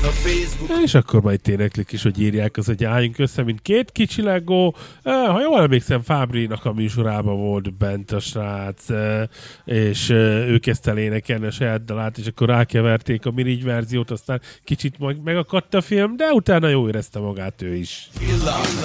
És akkor majd éneklik is, hogy írják az, hogy álljunk össze, mint két kicsi Lego. Ha jól emlékszem, Fábrinak a műsorában volt bent a srác, és ő kezdte el énekelni a saját dalát, és akkor rákeverték a mirigy verziót, aztán kicsit megakadt a film, de utána jó érezte magát ő is.